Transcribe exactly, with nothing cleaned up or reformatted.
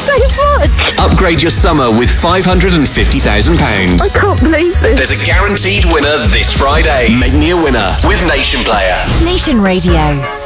so much. Upgrade your summer with five hundred fifty thousand pounds. I can't believe this. There's a guaranteed winner this Friday. Make me a winner with Nation Player. Nation Radio.